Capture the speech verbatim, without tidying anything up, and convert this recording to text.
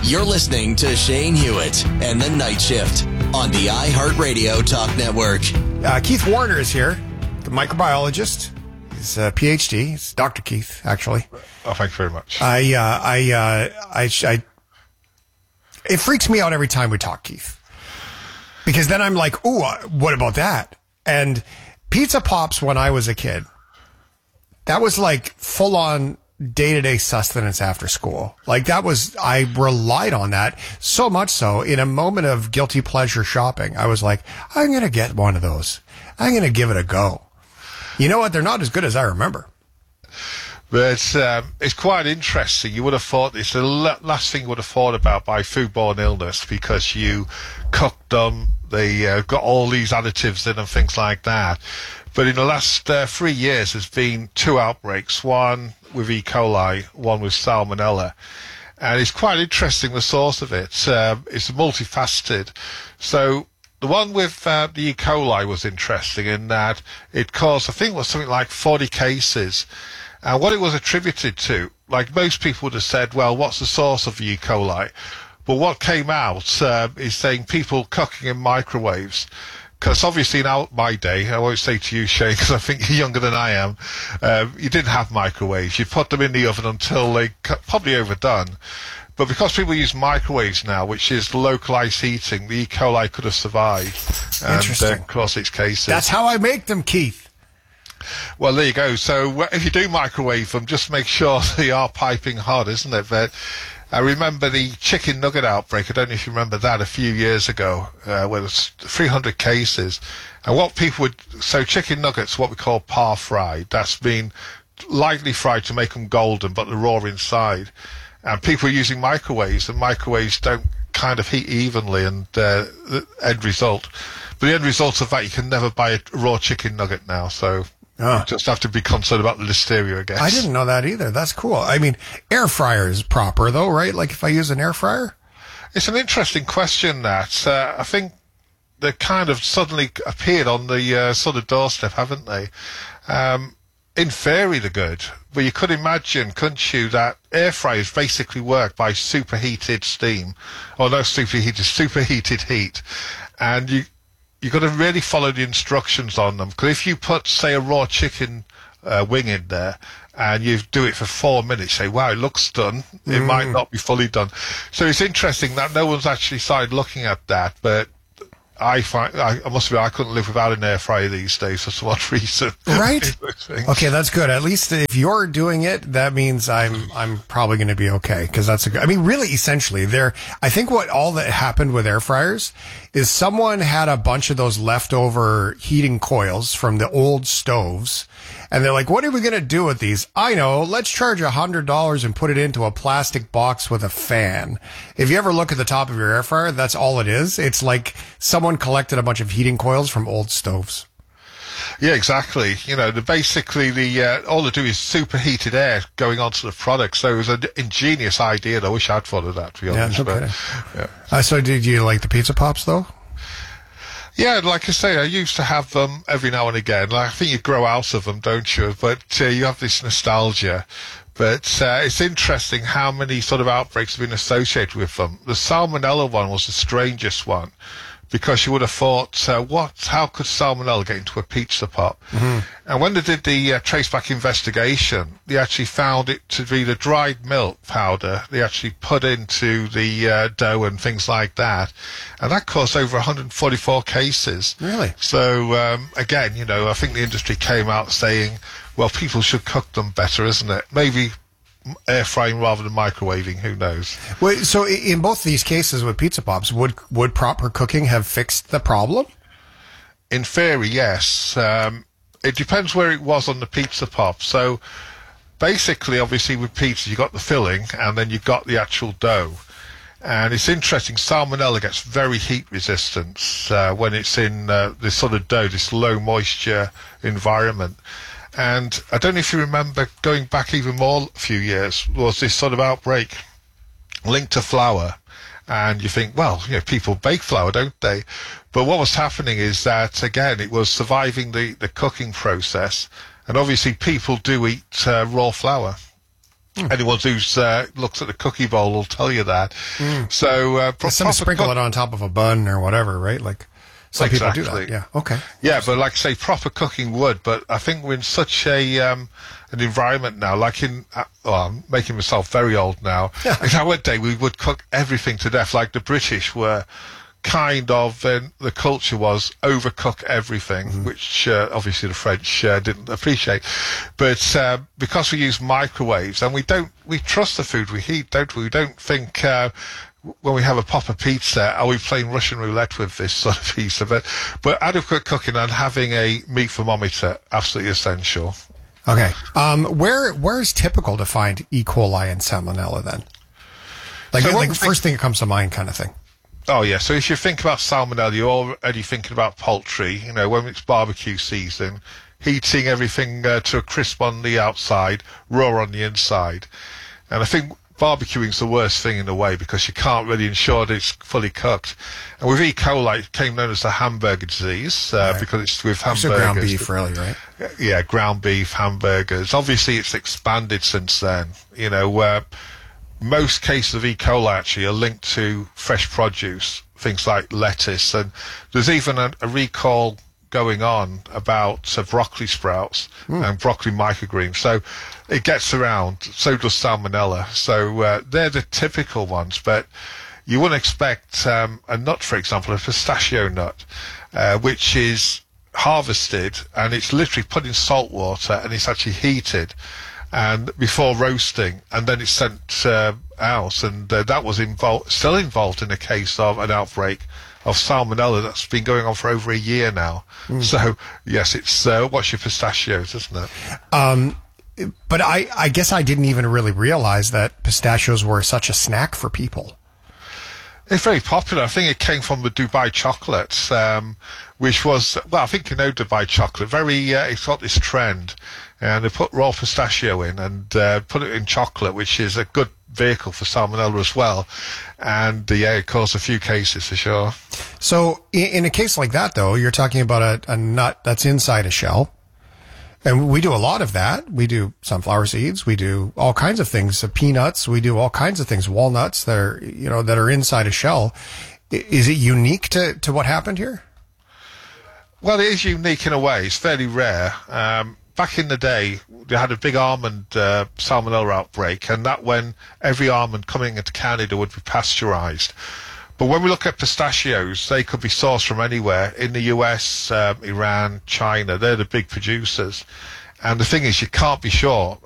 You're listening to Shane Hewitt and the Night Shift on the iHeartRadio Talk Network. Uh, Keith Warner is here, the microbiologist. He's a P H D. He's Doctor Keith, actually. Oh, thank you very much. I, uh, I, uh, I, I, it freaks me out every time we talk, Keith. Because then I'm like, ooh, uh, what about that? And Pizza Pops, when I was a kid, that was like full on day-to-day sustenance after school. Like that was, I relied on that so much so in a moment of guilty pleasure shopping. I was like, I'm going to get one of those. I'm going to give it a go. You know what? They're not as good as I remember. But um, it's quite interesting. You would have thought it's the last thing you would have thought about by foodborne illness because you cooked them, they uh, got all these additives in and things like that. But in the last uh, three years, there's been two outbreaks, one with E. coli, one with Salmonella. And it's quite interesting, the source of it. Um, it's multifaceted. So the one with uh, the E. coli was interesting in that it caused, I think it was something like forty cases. And what it was attributed to, like most people would have said, well, what's the source of the E. coli? But what came out uh, is saying people cooking in microwaves. Because obviously in our, my day, I won't say to you, Shane, because I think you're younger than I am, uh, you didn't have microwaves. You put them in the oven until they cut, probably overdone. But because people use microwaves now, which is localized heating, the E. coli could have survived and uh, cause its cases. That's how I make them, Keith. Well, there you go. So uh, if you do microwave them, just make sure they are piping hot, isn't it? But I remember the chicken nugget outbreak. I don't know if you remember that a few years ago, uh, where there's three hundred cases. And what people would, so chicken nuggets, what we call par fried, that's been lightly fried to make them golden, but they're raw inside. And people are using microwaves, and microwaves don't kind of heat evenly, and uh, the end result. But the end result of that, you can never buy a raw chicken nugget now, so oh. you just have to be concerned about the listeria, I guess. I didn't know that either. That's cool. I mean, air fryer is proper, though, right? Like if I use an air fryer? It's an interesting question, that. Uh, I think they kind of suddenly appeared on the uh, sort of doorstep, haven't they? Um, in theory, they're good. But you could imagine, couldn't you, that air fryers basically work by superheated steam. Or no, superheated, superheated heat. And you... You've got to really follow the instructions on them. Because if you put, say, a raw chicken uh, wing in there and you do it for four minutes, say, wow, it looks done. It mm. might not be fully done. So it's interesting that no one's actually started looking at that. But I find, I, I must admit, I couldn't live without an air fryer these days for some odd reason. Right? Okay, that's good. At least if you're doing it, that means I'm I'm probably going to be okay, because that's a good. I mean, really, essentially, there. I think what all that happened with air fryers is someone had a bunch of those leftover heating coils from the old stoves. And they're like, what are we going to do with these? I know. Let's charge one hundred dollars and put it into a plastic box with a fan. If you ever look at the top of your air fryer, that's all it is. It's like someone collected a bunch of heating coils from old stoves. Yeah, exactly. You know, the, basically, the uh, all they do is superheated air going onto the product. So it was an ingenious idea. And I wish I'd thought of that, to be honest. Yeah, no but, yeah. Uh, so did you like the Pizza Pops, though? Yeah, like I say, I used to have them every now and again. Like, I think you grow out of them, don't you? But uh, you have this nostalgia. But uh, it's interesting how many sort of outbreaks have been associated with them. The Salmonella one was the strangest one, because you would have thought, uh, what? How could Salmonella get into a pizza pot? Mm-hmm. And when they did the uh, traceback investigation, they actually found it to be the dried milk powder they actually put into the uh, dough and things like that. And that caused over one hundred forty-four cases. Really? So, um, again, you know, I think the industry came out saying, well, people should cook them better, isn't it? Maybe air frying rather than microwaving, who knows? Well, so in both these cases with Pizza Pops, would would proper cooking have fixed the problem? In theory, yes. Um, it depends where it was on the Pizza Pop. So basically, obviously, with pizza, you got the filling and then you got the actual dough. And it's interesting, Salmonella gets very heat resistant uh, when it's in uh, this sort of dough, this low moisture environment. And I don't know if you remember, going back even more a few years, was this sort of outbreak linked to flour. And you think, well, you know, people bake flour, don't they? But what was happening is that, again, it was surviving the, the cooking process. And obviously people do eat uh, raw flour. Mm. Anyone who's uh, looks at the cookie bowl will tell you that. Mm. So uh, pro- some sprinkle cook- it on top of a bun or whatever, right? Like some exactly. people do that. Yeah. Okay. Yeah, but like I say, proper cooking would. But I think we're in such a um, an environment now. Like in, uh, well, I'm making myself very old now. In our day, we would cook everything to death. Like the British were. Kind of, uh, the culture was overcook everything, mm-hmm. which uh, obviously the French uh, didn't appreciate. But uh, because we use microwaves and we don't, we trust the food we eat, don't we? We don't think uh, when we have a pop of pizza, are we playing Russian roulette with this sort of piece of it? But adequate cooking and having a meat thermometer, absolutely essential. Okay. Um, where where is typical to find E. coli and Salmonella then? Like, so like the first thing that comes to mind kind of thing. Oh, yeah. So if you think about salmonella, you're already thinking about poultry. You know, when it's barbecue season, heating everything uh, to a crisp on the outside, raw on the inside. And I think barbecuing's the worst thing in a way because you can't really ensure that it's fully cooked. And with E. coli, it came known as the hamburger disease uh, right. because it's with hamburgers. So ground beef, really, right? Yeah, ground beef, hamburgers. Obviously, it's expanded since then. You know, where... Uh, most cases of E. coli actually are linked to fresh produce, things like lettuce, and there's even a, a recall going on about uh, broccoli sprouts mm. and broccoli microgreens. So it gets around. So does salmonella. So uh, they're the typical ones, but you wouldn't expect um, a nut, for example, a pistachio nut, uh, which is harvested and it's literally put in salt water and it's actually heated. And before roasting, and then it's sent uh, out, and uh, that was involved, still involved in a case of an outbreak of salmonella that's been going on for over a year now. Mm. So yes, it's uh, what's your pistachios, isn't it? Um, but I, I guess I didn't even really realize that pistachios were such a snack for people. It's very popular. I think it came from the Dubai chocolate, um, which was, well, I think you know Dubai chocolate. Very, uh, it's got this trend. And they put raw pistachio in and uh, put it in chocolate, which is a good vehicle for salmonella as well. And uh, yeah, it caused a few cases for sure. So in, in a case like that, though, you're talking about a, a nut that's inside a shell. And we do a lot of that. We do sunflower seeds. We do all kinds of things. Uh, peanuts. We do all kinds of things. Walnuts that are, you know, that are inside a shell. Is it unique to, to what happened here? Well, it is unique in a way. It's fairly rare. Um, Back in the day, they had a big almond uh, salmonella outbreak, and that when every almond coming into Canada would be pasteurized. But when we look at pistachios, they could be sourced from anywhere. In the U S, um, Iran, China, they're the big producers. And the thing is, you can't be sure.